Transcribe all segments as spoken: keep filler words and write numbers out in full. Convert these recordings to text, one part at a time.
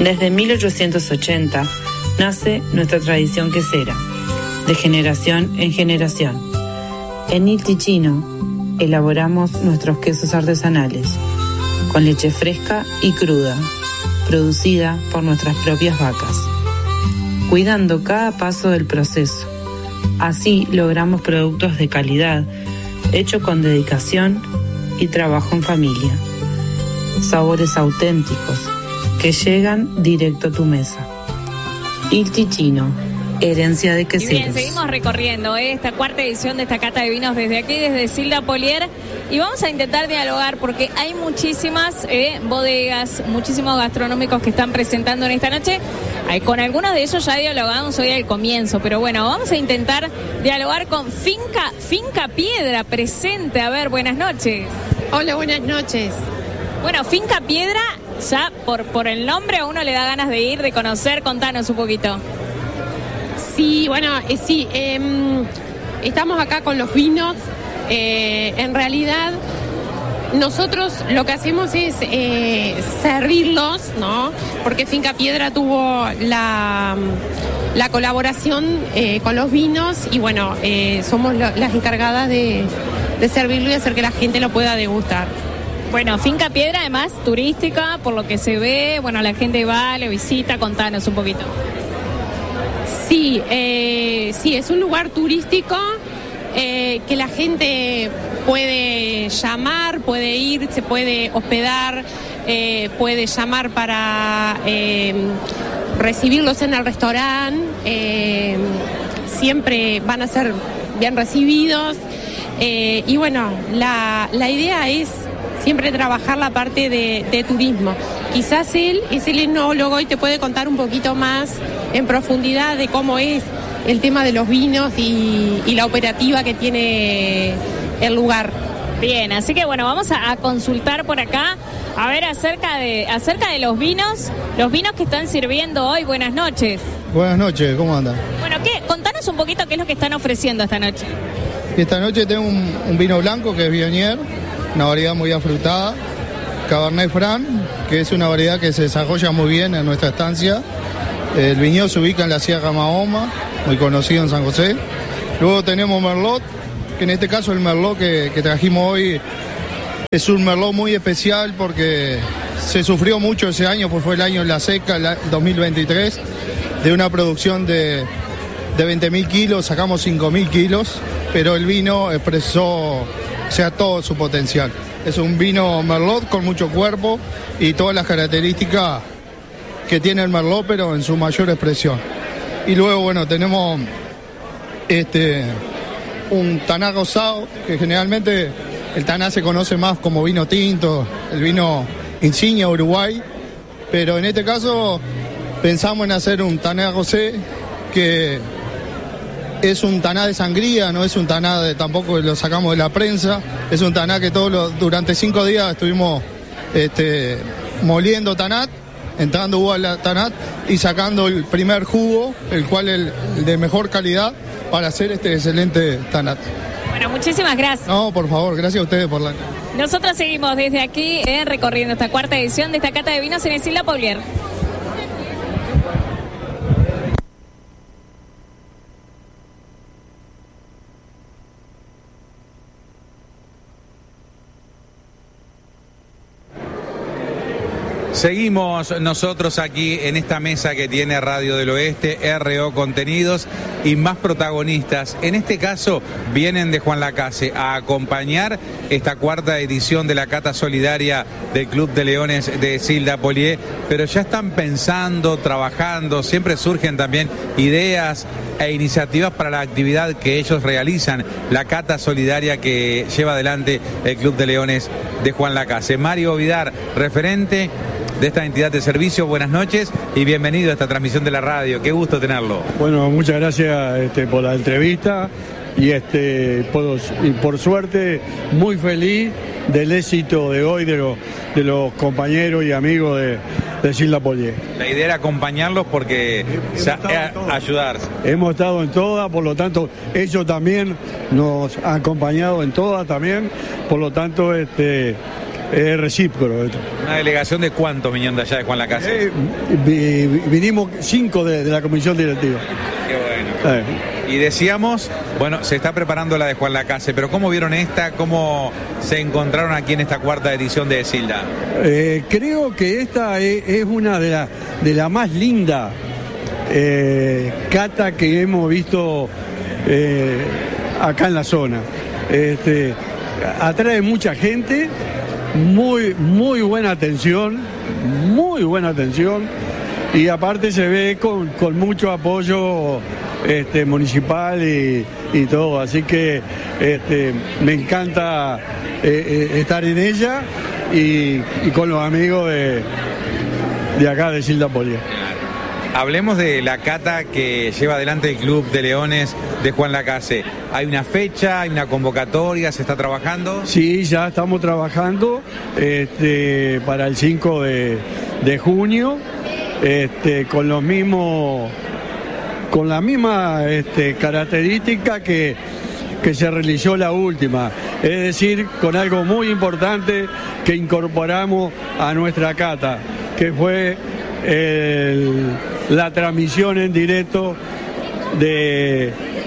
Desde mil ochocientos ochenta nace nuestra tradición quesera, de generación en generación. En Il Ticino elaboramos nuestros quesos artesanales, con leche fresca y cruda, producida por nuestras propias vacas, cuidando cada paso del proceso. Así logramos productos de calidad, hechos con dedicación y trabajo en familia. Sabores auténticos que llegan directo a tu mesa. Il Ticino, herencia de queseros. Y bien, seguimos recorriendo ¿eh? esta cuarta edición de esta cata de vinos desde aquí, desde Silda Polier, y vamos a intentar dialogar porque hay muchísimas eh, bodegas, muchísimos gastronómicos que están presentando en esta noche. Ay, con algunos de ellos ya dialogamos hoy al comienzo, pero bueno, vamos a intentar dialogar con Finca, Finca Piedra presente. A ver, buenas noches. Hola, buenas noches. Bueno, Finca Piedra, ya por, por el nombre a uno le da ganas de ir, de conocer. Contanos un poquito. Sí, bueno, eh, sí, eh, estamos acá con los vinos. Eh, en realidad, nosotros lo que hacemos es eh, servirlos, ¿no? Porque Finca Piedra tuvo la, la colaboración eh, con los vinos y bueno, eh, somos lo, las encargadas de, de servirlo y hacer que la gente lo pueda degustar. Bueno, Finca Piedra además turística, por lo que se ve, bueno, la gente va, le visita, contanos un poquito. Sí, eh, sí, es un lugar turístico eh, que la gente puede llamar, puede ir, se puede hospedar, eh, puede llamar para eh, recibirlos en el restaurante, eh, siempre van a ser bien recibidos eh, y bueno, la, la idea es siempre trabajar la parte de, de turismo. Quizás él es el enólogo y te puede contar un poquito más en profundidad de cómo es el tema de los vinos y, y la operativa que tiene el lugar. Bien, así que bueno, vamos a, a consultar por acá, a ver acerca de acerca de los vinos, los vinos que están sirviendo hoy. Buenas noches. Buenas noches, ¿cómo andan? Bueno, ¿qué? Contanos un poquito qué es lo que están ofreciendo esta noche. Esta noche tengo un, un vino blanco que es Viognier, una variedad muy afrutada, Cabernet Franc, que es una variedad que se desarrolla muy bien en nuestra estancia. El viñedo se ubica en la Sierra Mahoma, muy conocido en San José. Luego tenemos Merlot, que en este caso el Merlot que, que trajimos hoy es un Merlot muy especial porque se sufrió mucho ese año, pues fue el año de la seca, el dos mil veintitrés, de una producción de, de veinte mil kilos, sacamos cinco mil kilos, pero el vino expresó, o sea, todo su potencial. Es un vino Merlot con mucho cuerpo y todas las características que tiene el Merlot, pero en su mayor expresión. Y luego, bueno, tenemos este un Taná rosado, que generalmente el Taná se conoce más como vino tinto, el vino insignia Uruguay, pero en este caso pensamos en hacer un Taná rosé que es un Taná de sangría, no es un Taná de, tampoco lo sacamos de la prensa, es un Taná que todos los, durante cinco días estuvimos este, moliendo Tanat, entrando uva al Tanat y sacando el primer jugo, el cual es el, el de mejor calidad para hacer este excelente Tanat. Bueno, muchísimas gracias. No, por favor, gracias a ustedes por la... Nosotros seguimos desde aquí eh, recorriendo esta cuarta edición de esta cata de vinos en Silda Polier. Seguimos nosotros aquí en esta mesa que tiene Radio del Oeste, R O Contenidos y más protagonistas. En este caso vienen de Juan Lacase a acompañar esta cuarta edición de la Cata Solidaria del Club de Leones de Silda Polier, pero ya están pensando, trabajando, siempre surgen también ideas e iniciativas para la actividad que ellos realizan, la Cata Solidaria que lleva adelante el Club de Leones de Juan Lacase. Mario Vidar, referente de esta entidad de servicio, buenas noches y bienvenido a esta transmisión de la radio, qué gusto tenerlo. Bueno, muchas gracias este, por la entrevista y, este, por, y por suerte muy feliz del éxito de hoy de, lo, de los compañeros y amigos de, de Silda Polier. La idea era acompañarlos porque sa- ayudar. Hemos estado en todas, por lo tanto ellos también nos han acompañado en todas también, por lo tanto este es recíproco esto. ¿Una delegación de cuántos vinieron de allá de Juan Lacase? Eh, vi, vinimos cinco de, de la comisión directiva. Qué bueno. Eh. Y decíamos, bueno, se está preparando la de Juan Lacase, pero ¿cómo vieron esta? ¿Cómo se encontraron aquí en esta cuarta edición de Desilda? Eh, creo que esta es, es una de las de la más linda eh, cata que hemos visto eh, acá en la zona. Este, atrae mucha gente, muy, muy buena atención, muy buena atención, y aparte se ve con, con mucho apoyo este, municipal y, y todo, así que este, me encanta eh, eh, estar en ella y, y con los amigos de, de acá de Desilda Polier. Hablemos de la cata que lleva adelante el Club de Leones de Juan Lacase. ¿Hay una fecha, hay una convocatoria, se está trabajando? Sí, ya estamos trabajando este, para el cinco de, de junio, este, con los mismos, con la misma este, característica que, que se realizó la última, es decir, con algo muy importante que incorporamos a nuestra cata, que fue el, la transmisión en directo de,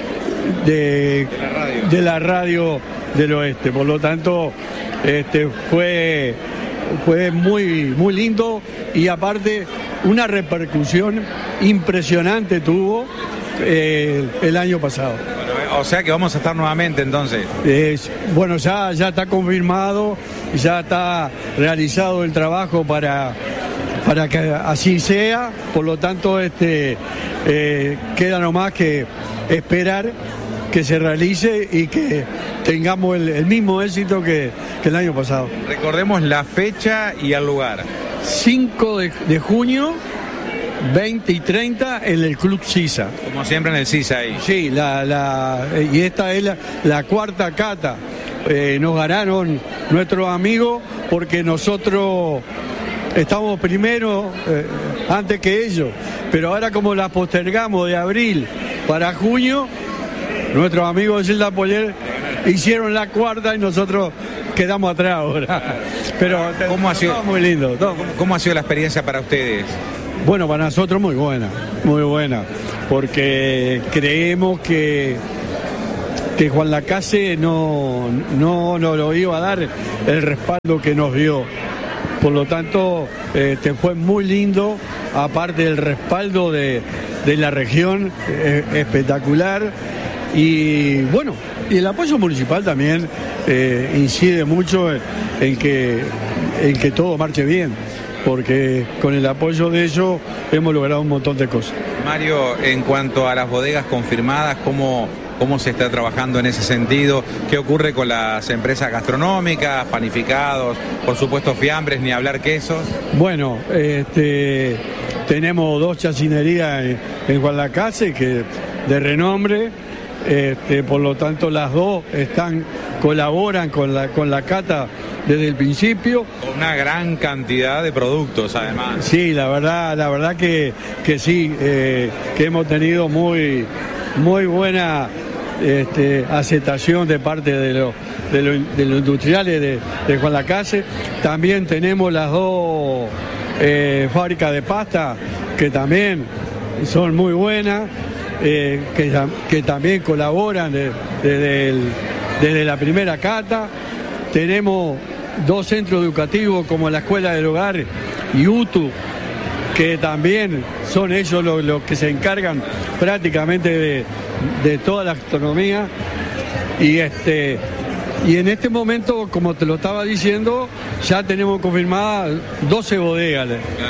de, de, la radio. de la radio del oeste. Por lo tanto, este, fue, fue muy, muy lindo, y aparte una repercusión impresionante tuvo eh, el año pasado. O sea que vamos a estar nuevamente entonces. Es, bueno, ya, ya está confirmado, ya está realizado el trabajo para, para que así sea, por lo tanto este, eh, queda nomás que esperar que se realice y que tengamos el, el mismo éxito que, que el año pasado. Recordemos la fecha y el lugar. cinco de junio, veinte y treinta en el Club Sisa. Como siempre en el Sisa ahí. Sí, la, la, y esta es la, la cuarta cata. Eh, nos ganaron nuestros amigos porque nosotros estamos primero eh, antes que ellos, pero ahora como la postergamos de abril para junio, nuestros amigos de Desilda Polier hicieron la cuarta y nosotros quedamos atrás ahora. Pero ¿Cómo ha sido? Todo muy lindo. Todo. ¿Cómo, ¿Cómo ha sido la experiencia para ustedes? Bueno, para nosotros muy buena, muy buena, porque creemos que, que Juan Lacase no, no nos lo iba a dar el respaldo que nos dio. Por lo tanto, este, fue muy lindo, aparte del respaldo de, de la región, eh, espectacular. Y bueno, y el apoyo municipal también eh, incide mucho en, en, que, en que todo marche bien, porque con el apoyo de ellos hemos logrado un montón de cosas. Mario, en cuanto a las bodegas confirmadas, ¿cómo, cómo se está trabajando en ese sentido? ¿Qué ocurre con las empresas gastronómicas, panificados, por supuesto fiambres, ni hablar quesos? Bueno, este, tenemos dos chacinerías en, en Juan Lacase que de renombre. Este, por lo tanto las dos están colaboran con la con la cata desde el principio. Una gran cantidad de productos además. Sí, la verdad, la verdad que, que sí, eh, que hemos tenido muy, muy buena este, aceptación de parte de los de lo, de los industriales de, de Juan Lacase. También tenemos las dos eh, fábricas de pasta que también son muy buenas. Eh, que, que también colaboran de, de, de el, desde la primera cata. Tenemos dos centros educativos como la Escuela del Hogar y U T U, que también son ellos los, los que se encargan prácticamente de, de toda la gastronomía. Y este y en este momento, como te lo estaba diciendo, ya tenemos confirmadas doce bodegas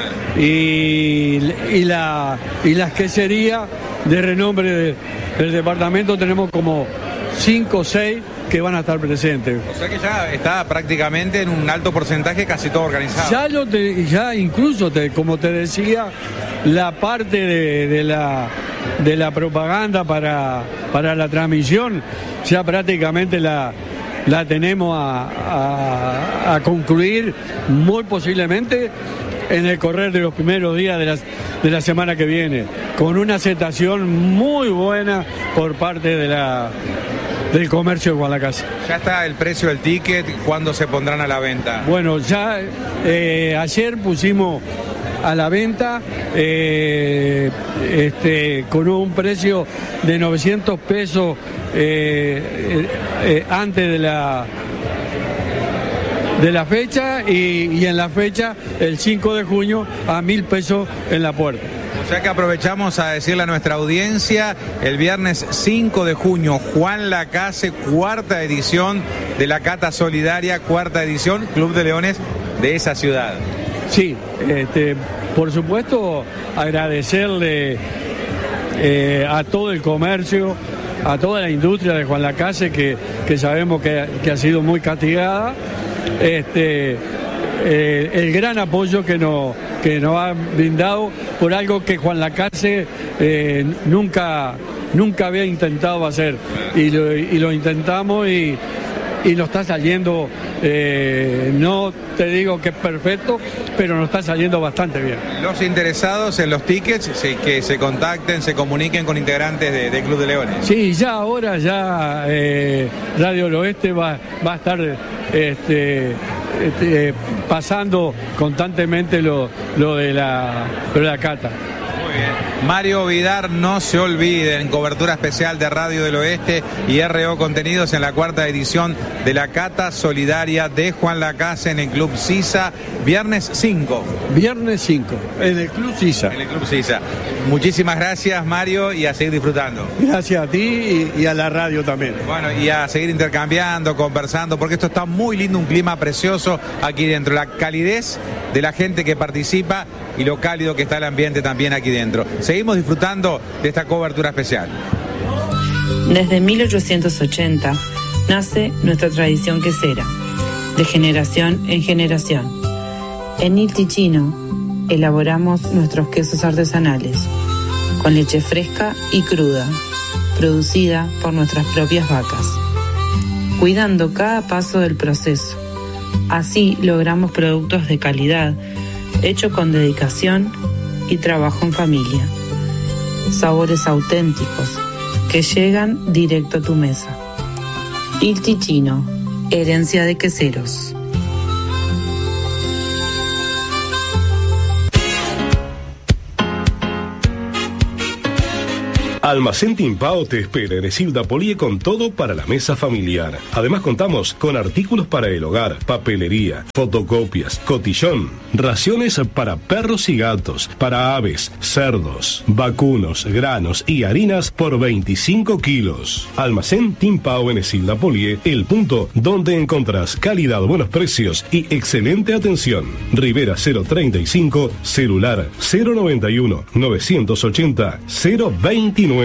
y, y, la, y las queserías de renombre de, del departamento tenemos como cinco o seis que van a estar presentes. O sea que ya está prácticamente en un alto porcentaje casi todo organizado. Ya, lo te, ya incluso, te, como te decía, la parte de, de, la, de la propaganda para, para la transmisión, ya prácticamente la, la tenemos a, a, a concluir muy posiblemente en el correr de los primeros días de la, de la semana que viene, con una aceptación muy buena por parte de la, del comercio de Juan Lacase. Ya está el precio del ticket, ¿cuándo se pondrán a la venta? Bueno, ya eh, ayer pusimos a la venta eh, este, con un precio de novecientos pesos eh, eh, eh, antes de la de la fecha y, y en la fecha el cinco de junio a mil pesos en la puerta. O sea que aprovechamos a decirle a nuestra audiencia, el viernes cinco de junio, Juan Lacase, cuarta edición de la Cata Solidaria, cuarta edición, Club de Leones de esa ciudad. Sí, este, por supuesto agradecerle eh, a todo el comercio, a toda la industria de Juan Lacase, que, que sabemos que, que ha sido muy castigada, este, eh, el gran apoyo que nos, que nos ha brindado por algo que Juan Lacase eh, nunca, nunca había intentado hacer, y lo, y lo intentamos y, y nos está saliendo, eh, no te digo que es perfecto, pero nos está saliendo bastante bien. Los interesados en los tickets, sí, que se contacten, se comuniquen con integrantes de, de Club de Leones. Sí, ya ahora ya eh, Radio del Oeste va, va a estar este, este, pasando constantemente lo, lo, de la, lo de la cata. Muy bien. Mario Vidar, no se olviden, cobertura especial de Radio del Oeste y R O Contenidos en la cuarta edición de la Cata Solidaria de Juan Lacase en el Club Sisa, viernes cinco. Viernes cinco, en el Club Sisa. En el Club Sisa. Muchísimas gracias, Mario, y a seguir disfrutando. Gracias a ti y, y a la radio también. Bueno, y a seguir intercambiando, conversando, porque esto está muy lindo, un clima precioso aquí dentro. La calidez de la gente que participa y lo cálido que está el ambiente también aquí dentro. Seguimos disfrutando de esta cobertura especial. Desde mil ochocientos ochenta nace nuestra tradición quesera, de generación en generación. En Il Ticino elaboramos nuestros quesos artesanales, con leche fresca y cruda, producida por nuestras propias vacas, cuidando cada paso del proceso. Así logramos productos de calidad, hechos con dedicación y trabajo en familia. Sabores auténticos que llegan directo a tu mesa. Il Ticino, herencia de queseros. Almacén Timpao te espera en Esilda Polie con todo para la mesa familiar. Además contamos con artículos para el hogar, papelería, fotocopias, cotillón, raciones para perros y gatos, para aves, cerdos, vacunos, granos y harinas por veinticinco kilos. Almacén Timpao en Esilda Polie, el punto donde encontrás calidad, buenos precios y excelente atención. Rivera cero treinta y cinco, celular cero noventa y uno, novecientos ochenta, cero veintinueve.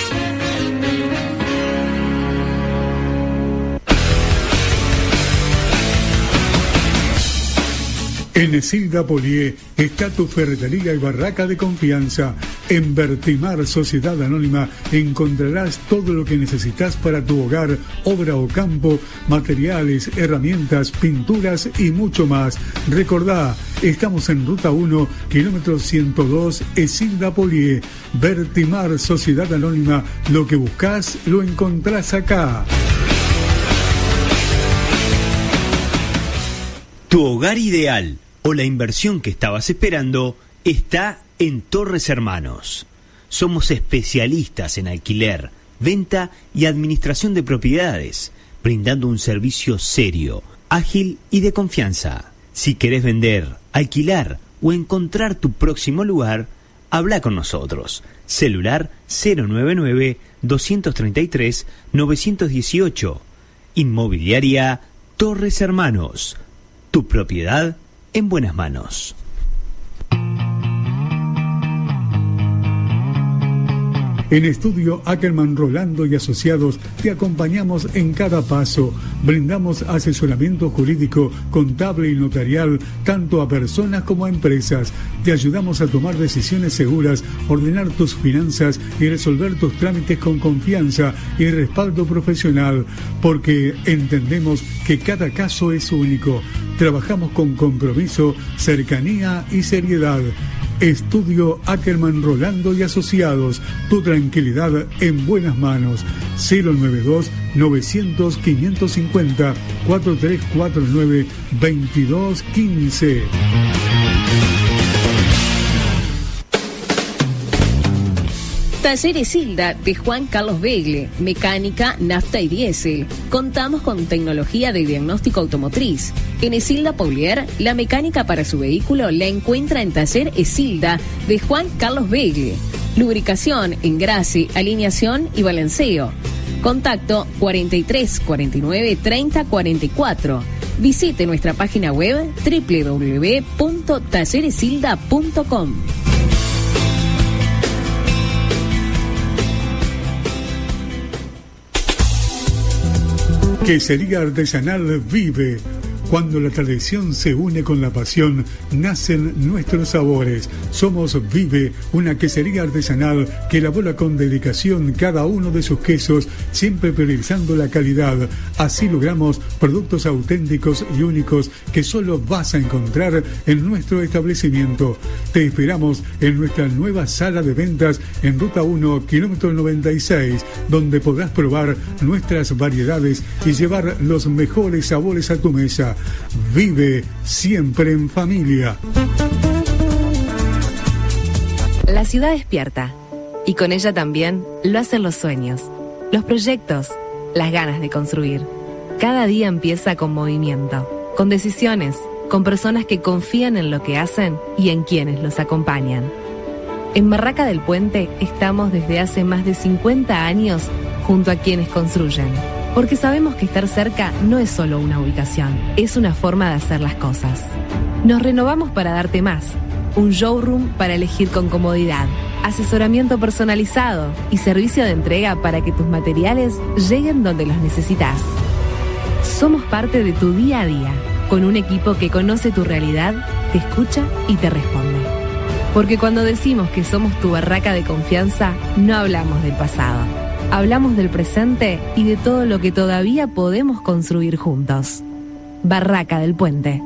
En Esilda Polie está tu ferretería y barraca de confianza. En Vertimar Sociedad Anónima encontrarás todo lo que necesitas para tu hogar, obra o campo, materiales, herramientas, pinturas y mucho más. Recordá, estamos en Ruta uno, kilómetro ciento dos, Esilda Polie. Vertimar Sociedad Anónima, lo que buscas lo encontrás acá. Tu hogar ideal o la inversión que estabas esperando está en Torres Hermanos. Somos especialistas en alquiler, venta y administración de propiedades, brindando un servicio serio, ágil y de confianza. Si querés vender, alquilar o encontrar tu próximo lugar, habla con nosotros. Celular cero noventa y nueve, doscientos treinta y tres, novecientos dieciocho. Inmobiliaria Torres Hermanos. Tu propiedad en buenas manos. En Estudio Ackerman Rolando y Asociados te acompañamos en cada paso. Brindamos asesoramiento jurídico, contable y notarial, tanto a personas como a empresas. Te ayudamos a tomar decisiones seguras, ordenar tus finanzas y resolver tus trámites con confianza y respaldo profesional, porque entendemos que cada caso es único. Trabajamos con compromiso, cercanía y seriedad. Estudio Ackerman Rolando y Asociados. Tu tranquilidad en buenas manos. cero noventa y dos, novecientos, quinientos cincuenta, cuatro tres cuatro nueve, veintidós quince. Talleres Hilda de Juan Carlos Begle, mecánica, nafta y diésel. Contamos con tecnología de diagnóstico automotriz. En Esilda Polier, la mecánica para su vehículo la encuentra en Taller Esilda de Juan Carlos Begle. Lubricación, engrase, alineación y balanceo. Contacto cuarenta y tres, cuarenta y nueve, treinta, cuarenta y cuatro. Visite nuestra página web doble u doble u doble u punto talleresilda punto com. Quesería Artesanal Vive. Cuando la tradición se une con la pasión, nacen nuestros sabores. Somos Vive, una quesería artesanal que elabora con dedicación cada uno de sus quesos, siempre priorizando la calidad. Así logramos productos auténticos y únicos que solo vas a encontrar en nuestro establecimiento. Te esperamos en nuestra nueva sala de ventas en Ruta uno, kilómetro noventa y seis, donde podrás probar nuestras variedades y llevar los mejores sabores a tu mesa. Vive siempre en familia. La ciudad despierta y con ella también lo hacen los sueños, los proyectos, las ganas de construir. Cada día empieza con movimiento, con decisiones, con personas que confían en lo que hacen y en quienes los acompañan. En Barraca del Puente estamos desde hace más de cincuenta años junto a quienes construyen. Porque sabemos que estar cerca no es solo una ubicación, es una forma de hacer las cosas. Nos renovamos para darte más, un showroom para elegir con comodidad, asesoramiento personalizado y servicio de entrega para que tus materiales lleguen donde los necesitas. Somos parte de tu día a día, con un equipo que conoce tu realidad, te escucha y te responde. Porque cuando decimos que somos tu barraca de confianza, no hablamos del pasado. Hablamos del presente y de todo lo que todavía podemos construir juntos. Barraca del Puente.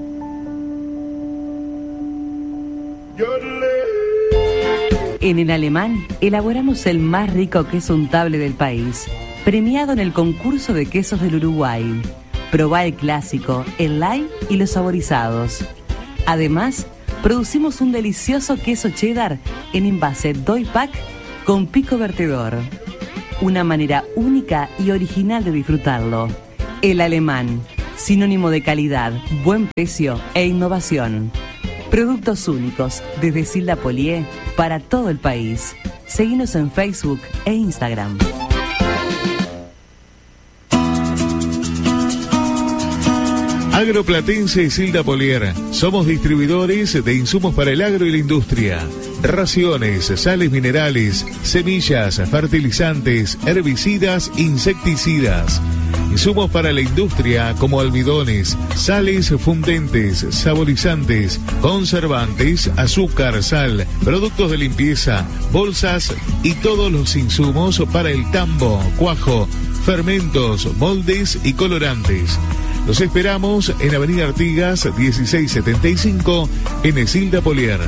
En El Alemán elaboramos el más rico queso untable del país, premiado en el concurso de quesos del Uruguay. Probá el clásico, el light y los saborizados. Además, producimos un delicioso queso cheddar en envase doy pack con pico vertedor. Una manera única y original de disfrutarlo. El Alemán, sinónimo de calidad, buen precio e innovación. Productos únicos desde Esilda Polié para todo el país. Seguinos en Facebook e Instagram. Agroplatense Esilda Polier. Somos distribuidores de insumos para el agro y la industria. Raciones, sales minerales, semillas, fertilizantes, herbicidas, insecticidas. Insumos para la industria como almidones, sales fundentes, saborizantes, conservantes, azúcar, sal, productos de limpieza, bolsas y todos los insumos para el tambo, cuajo, fermentos, moldes y colorantes. Los esperamos en Avenida Artigas dieciséis setenta y cinco en Esilda Polier.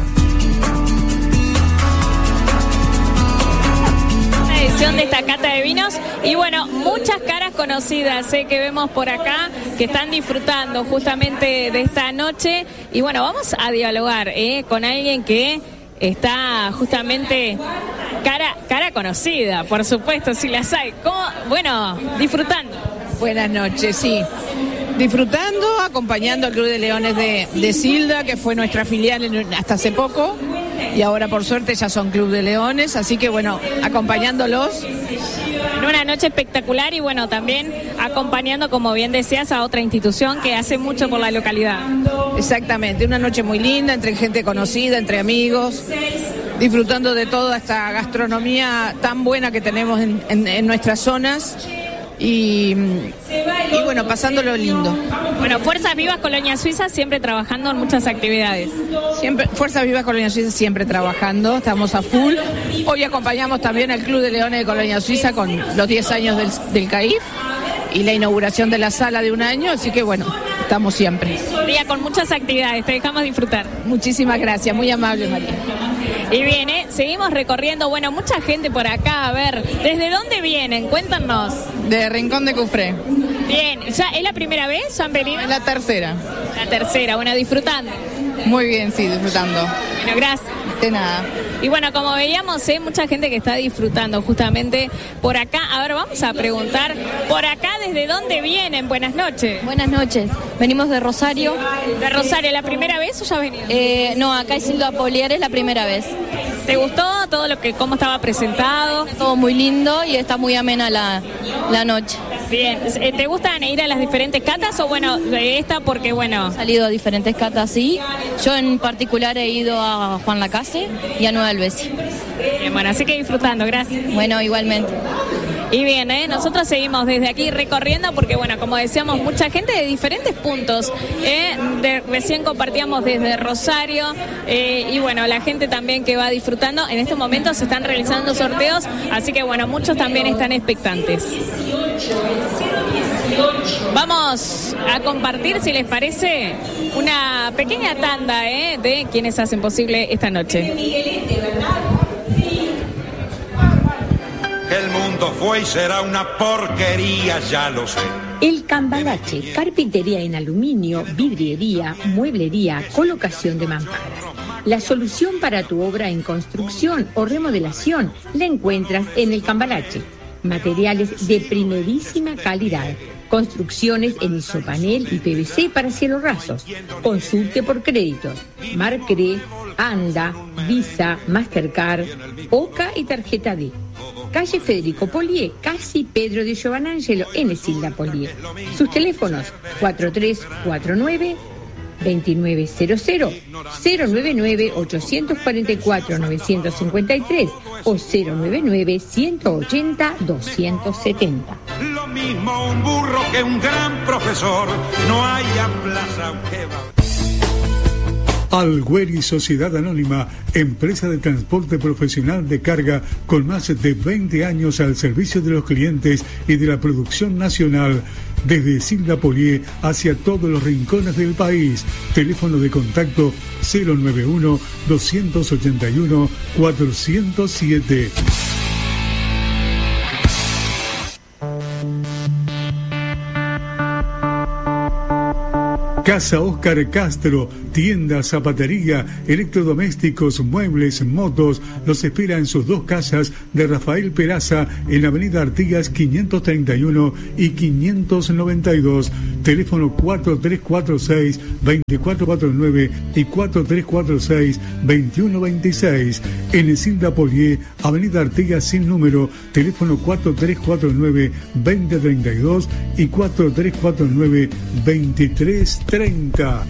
De esta cata de vinos y bueno, muchas caras conocidas eh, que vemos por acá que están disfrutando justamente de esta noche y bueno, vamos a dialogar eh, con alguien que está justamente cara, cara conocida, por supuesto, si las hay. ¿Cómo? Bueno, disfrutando. Buenas noches, sí. Disfrutando, acompañando al Club de Leones de, de Silda, que fue nuestra filial en, hasta hace poco, y ahora por suerte ya son Club de Leones, así que bueno, acompañándolos. En una noche espectacular y bueno, también acompañando, como bien decías, a otra institución que hace mucho por la localidad. Exactamente, una noche muy linda, entre gente conocida, entre amigos, disfrutando de toda esta gastronomía tan buena que tenemos en, en, en nuestras zonas. Y, y bueno, pasándolo lindo. Bueno, Fuerzas Vivas Colonia Suiza siempre trabajando en muchas actividades. Siempre, Fuerzas Vivas Colonia Suiza siempre trabajando, estamos a full. Hoy acompañamos también al Club de Leones de Colonia Suiza con los diez años del, del C A I F y la inauguración de la sala de un año, así que bueno, estamos siempre. Un día con muchas actividades, te dejamos disfrutar. Muchísimas gracias, muy amable, María. Y bien, ¿eh? Seguimos recorriendo, bueno, mucha gente por acá, a ver, ¿desde dónde vienen? Cuéntanos. De Rincón de Cufré. Bien, ¿ya es la primera vez? ¿Ya han venido? Es la tercera. La tercera, bueno, disfrutando. Muy bien, sí, disfrutando. Bueno, gracias. De nada. Y bueno, como veíamos, hay ¿eh? mucha gente que está disfrutando justamente por acá. A ver, vamos a preguntar, por acá, ¿desde dónde vienen? Buenas noches. Buenas noches. Venimos de Rosario. ¿De Rosario la primera vez o ya venís? Eh, no, acá en Silda Polier es la primera vez. ¿Te gustó todo lo que, cómo estaba presentado? Todo muy lindo y está muy amena la, la noche. Bien, ¿te gustan ir a las diferentes catas o bueno, de esta porque bueno? He salido a diferentes catas, sí. Yo en particular he ido a Juan Lacase y a Nueva Alvesi. Bien, bueno, así que disfrutando, gracias. Bueno, igualmente. Y bien, ¿eh? Nosotros seguimos desde aquí recorriendo porque, bueno, como decíamos, mucha gente de diferentes puntos. ¿eh? De, recién compartíamos desde Rosario eh, y, bueno, la gente también que va disfrutando. En estos momentos se están realizando sorteos, así que, bueno, muchos también están expectantes. Vamos a compartir, si les parece, una pequeña tanda ¿eh? de quienes hacen posible esta noche. El mundo fue y será una porquería, ya lo sé. El Cambalache, carpintería en aluminio, vidriería, mueblería, colocación de mamparas. La solución para tu obra en construcción o remodelación la encuentras en el Cambalache. Materiales de primerísima calidad. Construcciones en isopanel y P V C para cielos rasos. Consulte por créditos. Marcre, Anda, Visa, Mastercard, Oca y tarjeta D. Calle Federico Polié, casi Pedro de Giovanangelo, en Silda Polié. Sus teléfonos cuatro tres cuatro nueve, dos nueve cero cero, cero nueve nueve, ocho cuatro cuatro, nueve cinco tres o cero nueve nueve, uno ocho cero, dos siete cero. Lo mismo un burro que un gran profesor, no haya plaza que va. Algueri Sociedad Anónima, empresa de transporte profesional de carga con más de veinte años al servicio de los clientes y de la producción nacional, desde Silda Polié hacia todos los rincones del país. Teléfono de contacto cero nueve uno, dos ocho uno, cuatro cero siete. Casa Óscar Castro, tienda, zapatería, electrodomésticos, muebles, motos, los espera en sus dos casas de Rafael Peraza en Avenida Artigas quinientos treinta y uno y quinientos noventa y dos, teléfono cuatro tres cuatro seis, dos cuatro cuatro nueve y cuatro tres cuatro seis, dos uno dos seis, en Silda Polié, Avenida Artigas sin número, teléfono cuatro tres cuatro nueve, dos cero tres dos y cuatro tres cuatro nueve, veintitrés treinta.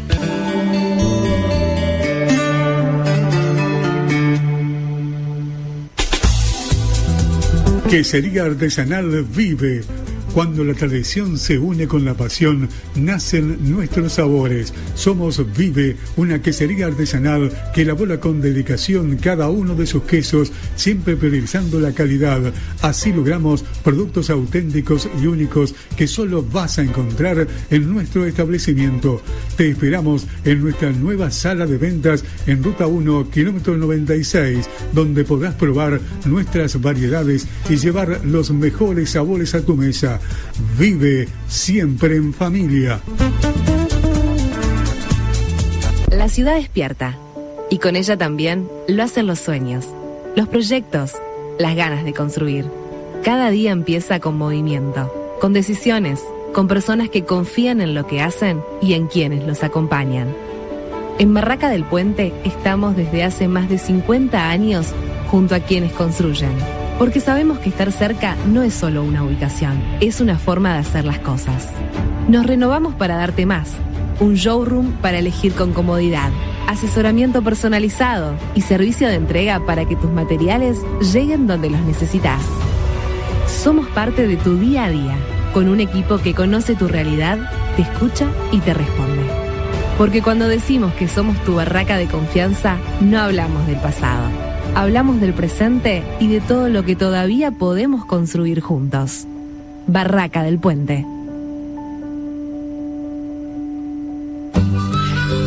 Quesería Artesanal Vive. Cuando la tradición se une con la pasión, nacen nuestros sabores. Somos Vive, una quesería artesanal que elabora con dedicación cada uno de sus quesos, siempre priorizando la calidad. Así logramos productos auténticos y únicos que solo vas a encontrar en nuestro establecimiento. Te esperamos en nuestra nueva sala de ventas en Ruta uno, kilómetro noventa y seis, donde podrás probar nuestras variedades y llevar los mejores sabores a tu mesa. Vive siempre en familia. La ciudad despierta y con ella también lo hacen los sueños, los proyectos, las ganas de construir. Cada día empieza con movimiento, con decisiones, con personas que confían en lo que hacen y en quienes los acompañan. En Barraca del Puente estamos desde hace más de cincuenta años junto a quienes construyen. Porque sabemos que estar cerca no es solo una ubicación, es una forma de hacer las cosas. Nos renovamos para darte más, un showroom para elegir con comodidad, asesoramiento personalizado y servicio de entrega para que tus materiales lleguen donde los necesitas. Somos parte de tu día a día, con un equipo que conoce tu realidad, te escucha y te responde. Porque cuando decimos que somos tu barraca de confianza, no hablamos del pasado. Hablamos del presente y de todo lo que todavía podemos construir juntos. Barraca del Puente.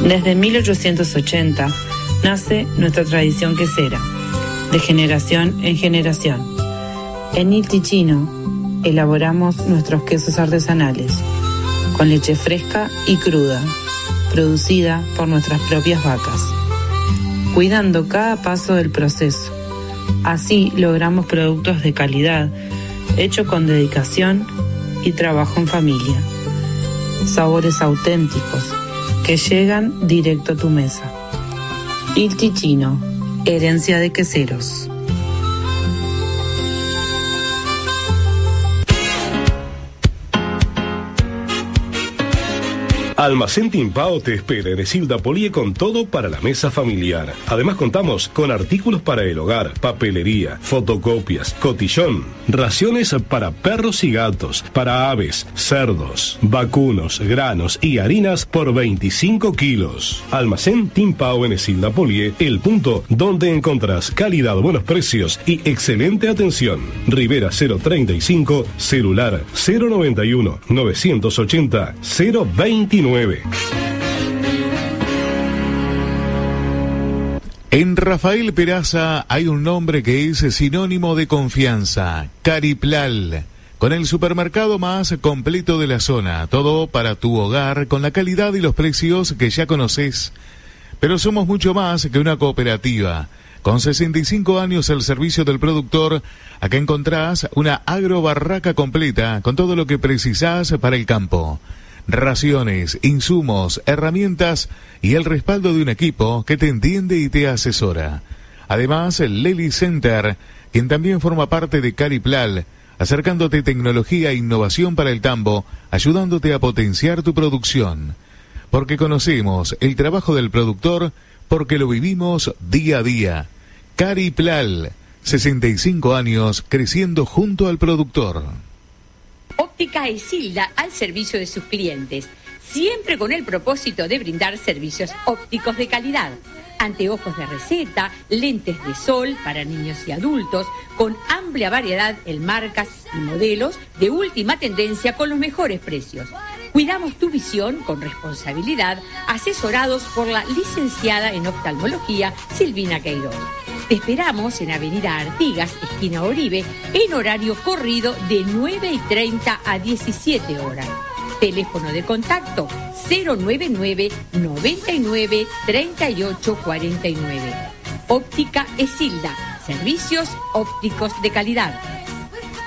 Desde mil ochocientos ochenta nace nuestra tradición quesera, de generación en generación. En Il Ticino elaboramos nuestros quesos artesanales, con leche fresca y cruda, producida por nuestras propias vacas, cuidando cada paso del proceso. Así logramos productos de calidad, hechos con dedicación y trabajo en familia. Sabores auténticos que llegan directo a tu mesa. Il Ticino, herencia de queseros. Almacén Timpao te espera en Esilda Polié con todo para la mesa familiar. Además contamos con artículos para el hogar, papelería, fotocopias, cotillón, raciones para perros y gatos, para aves, cerdos, vacunos, granos y harinas por veinticinco kilos. Almacén Timpao en Esilda Polié, el punto donde encontrás calidad, buenos precios y excelente atención. Rivera cero treinta y cinco, celular cero noventa y uno, novecientos ochenta, cero veintinueve. En Rafael Peraza hay un nombre que es sinónimo de confianza, Cariplal, con el supermercado más completo de la zona, todo para tu hogar con la calidad y los precios que ya conoces. Pero somos mucho más que una cooperativa. Con sesenta y cinco años al servicio del productor, acá encontrás una agrobarraca completa con todo lo que precisás para el campo. Raciones, insumos, herramientas y el respaldo de un equipo que te entiende y te asesora. Además, el Lely Center, quien también forma parte de Cariplal, acercándote tecnología e innovación para el tambo, ayudándote a potenciar tu producción. Porque conocemos el trabajo del productor, porque lo vivimos día a día. Cariplal, sesenta y cinco años creciendo junto al productor. Óptica Esilda al servicio de sus clientes, siempre con el propósito de brindar servicios ópticos de calidad. Anteojos de receta, lentes de sol para niños y adultos, con amplia variedad en marcas y modelos de última tendencia con los mejores precios. Cuidamos tu visión con responsabilidad, asesorados por la licenciada en oftalmología Silvina Queiroz. Te esperamos en Avenida Artigas, esquina Oribe, en horario corrido de nueve y treinta a diecisiete horas. Teléfono de contacto cero noventa y nueve, noventa y nueve, treinta y ocho cuarenta y nueve. Óptica Esilda, servicios ópticos de calidad.